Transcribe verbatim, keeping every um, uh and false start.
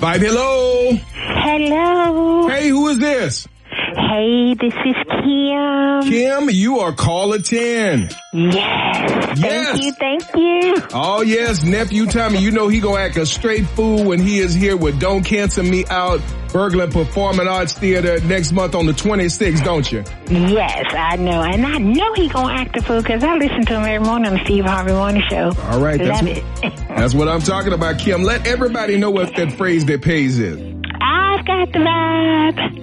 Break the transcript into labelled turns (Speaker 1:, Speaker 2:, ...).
Speaker 1: Vibe, hello.
Speaker 2: Hello.
Speaker 1: Hey, who is this?
Speaker 2: Hey, this is Kim.
Speaker 1: Kim, you are caller ten.
Speaker 2: Yes.
Speaker 1: Yes.
Speaker 2: Thank you, thank you.
Speaker 1: Oh, yes, nephew Tommy, you know he gonna act a straight fool when he is here with Don't Cancel Me Out, Berglund Performing Arts Theater next month on the twenty-sixth, don't you?
Speaker 2: Yes, I know. And I know he gonna act a fool because I listen to him every morning on the Steve Harvey Morning Show.
Speaker 1: All right.
Speaker 2: Love
Speaker 1: That's
Speaker 2: it.
Speaker 1: What, that's what I'm talking about, Kim. Let everybody know what that phrase that pays is.
Speaker 2: I've got the vibe.